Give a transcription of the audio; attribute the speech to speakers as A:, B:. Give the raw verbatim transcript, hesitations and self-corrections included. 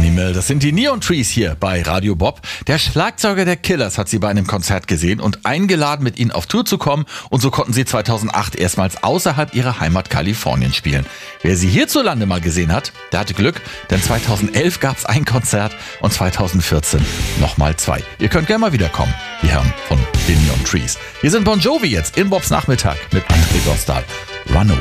A: Animal. Das sind die Neon Trees hier bei Radio Bob. Der Schlagzeuger der Killers hat sie bei einem Konzert gesehen und eingeladen, mit ihnen auf Tour zu kommen. Und so konnten sie zweitausendacht erstmals außerhalb ihrer Heimat Kalifornien spielen. Wer sie hierzulande mal gesehen hat, der hatte Glück, denn zweitausendelf gab es ein Konzert und zweitausendvierzehn nochmal zwei. Ihr könnt gerne mal wiederkommen, die Herren von den Neon Trees. Hier sind Bon Jovi jetzt in Bobs Nachmittag mit André Dostal. Runaway.